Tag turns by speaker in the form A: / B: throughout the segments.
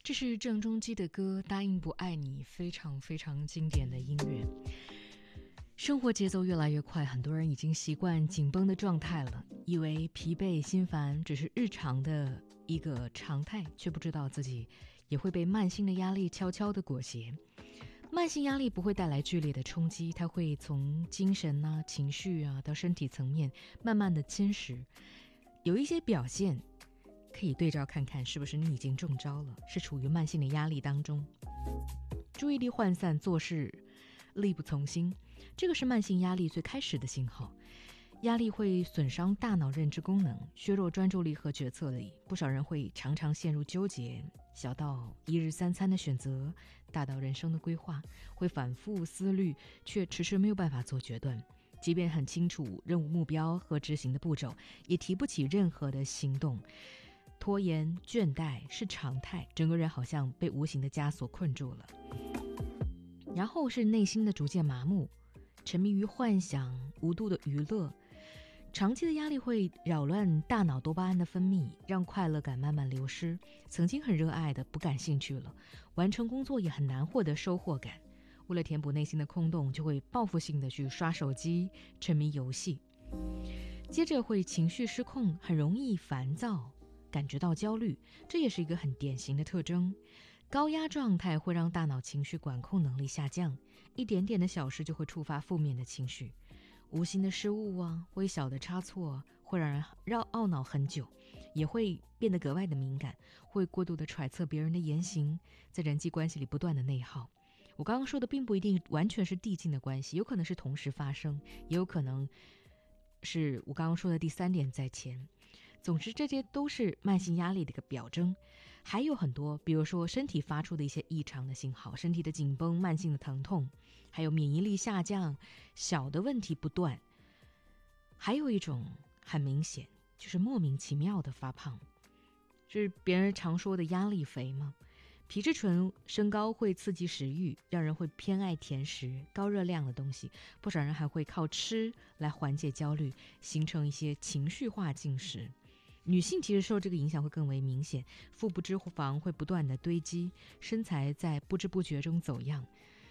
A: 这是郑中基的歌《答应不爱你》，非常非常经典的音乐。生活节奏越来越快，很多人已经习惯紧绷的状态了，以为疲惫心烦只是日常的一个常态，却不知道自己也会被慢性的压力悄悄地裹挟。慢性压力不会带来剧烈的冲击，它会从精神啊、情绪啊到身体层面慢慢的侵蚀。有一些表现可以对照看看，是不是你已经中招了，是处于慢性的压力当中。注意力涣散，做事力不从心，这个是慢性压力最开始的信号。压力会损伤大脑认知功能，削弱专注力和决策力。不少人会常常陷入纠结，小到一日三餐的选择，大到人生的规划，会反复思虑，却迟迟没有办法做决断。即便很清楚任务目标和执行的步骤，也提不起任何的行动。拖延倦怠是常态，整个人好像被无形的枷锁困住了。然后是内心的逐渐麻木，沉迷于幻想，无度的娱乐。长期的压力会扰乱大脑多巴胺的分泌，让快乐感慢慢流失。曾经很热爱的不感兴趣了，完成工作也很难获得收获感。为了填补内心的空洞，就会报复性的去刷手机，沉迷游戏。接着会情绪失控，很容易烦躁，感觉到焦虑，这也是一个很典型的特征。高压状态会让大脑情绪管控能力下降，一点点的小事就会触发负面的情绪。无心的失误啊，微小的差错会让人懊恼很久，也会变得格外的敏感，会过度的揣测别人的言行，在人际关系里不断的内耗。我刚刚说的并不一定完全是递进的关系，有可能是同时发生，也有可能是我刚刚说的第三点在前。总之这些都是慢性压力的一个表征。还有很多，比如说身体发出的一些异常的信号，身体的紧绷、慢性的疼痛，还有免疫力下降，小的问题不断。还有一种很明显，就是莫名其妙的发胖，是别人常说的压力肥吗？皮质醇升高会刺激食欲，让人会偏爱甜食、高热量的东西。不少人还会靠吃来缓解焦虑，形成一些情绪化进食。女性其实受这个影响会更为明显，腹部脂肪会不断的堆积，身材在不知不觉中走样。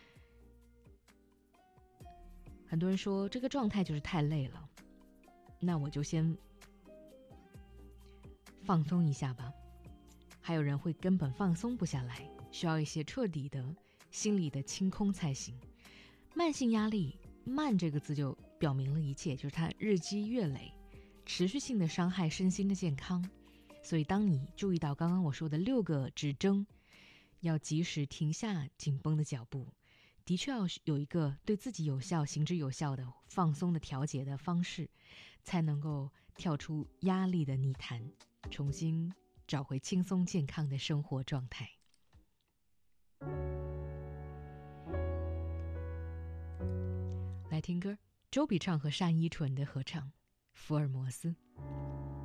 A: 很多人说这个状态就是太累了，那我就先放松一下吧。还有人会根本放松不下来，需要一些彻底的心理的清空才行。慢性压力，慢这个字就表明了一切，就是它日积月累，持续性的伤害身心的健康。所以当你注意到刚刚我说的6个指征，要及时停下紧绷的脚步，的确要有一个对自己有效、行之有效的放松的调节的方式，才能够跳出压力的泥潭，重新找回轻松健康的生活状态。来听歌，周笔畅和单依纯的合唱《福尔摩斯》。